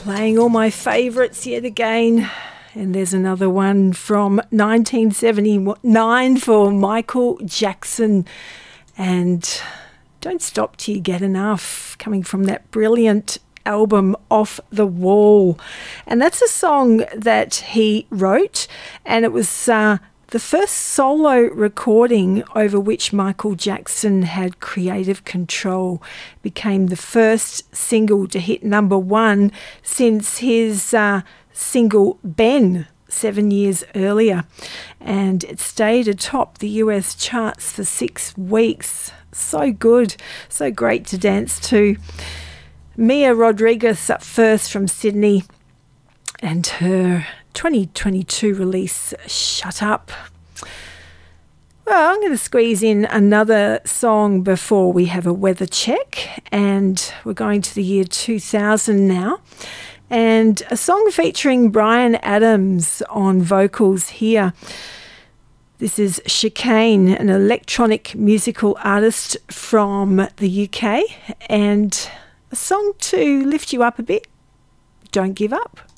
Playing all my favourites yet again. And there's another one from 1979 for Michael Jackson. And Don't Stop Till You Get Enough, coming from that brilliant album Off the Wall. And that's a song that he wrote, and it was the first solo recording over which Michael Jackson had creative control. It became the first single to hit number one since his single Ben 7 years earlier, and it stayed atop the US charts for 6 weeks. So good, so great to dance to. Mia Rodriguez up first from Sydney, and her 2022 release, Shut Up. Well, I'm going to squeeze in another song before we have a weather check, and we're going to the year 2000 now, and a song featuring Bryan Adams on vocals here. This is Chicane, an electronic musical artist from the UK, and a song to lift you up a bit. Don't give up.